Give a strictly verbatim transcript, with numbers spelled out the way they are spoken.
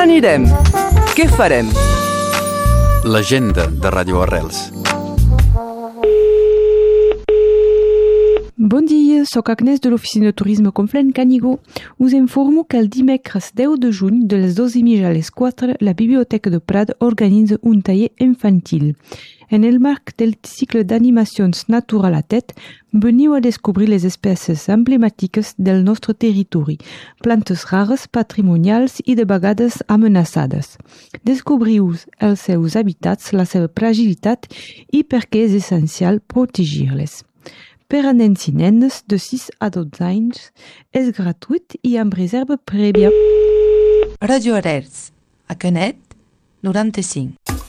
anirem? Què farem? L'agenda de Ràdio Arrels. Bon dia, soc Agnès de l'Oficina de Turisme Conflent Canigó. Us informo que el dimecres deu de juny, de les dos i mitja a les quatre, la Biblioteca de Prat organitza un taller infantil. En el marc del cicle d'animacions Natural a Tet, veniu a descobrir les espècies emblemàtiques del nostre territori, plantes rares, patrimonials i de vegades amenaçades. Descobriu els seus hàbitats, la seva fragilitat i per què és essencial protegir-les. Per a nens i nenes de sis a dotze anys és gratuït i amb reserva prèvia. Ràdio Arrels, a Canet, noranta-cinc.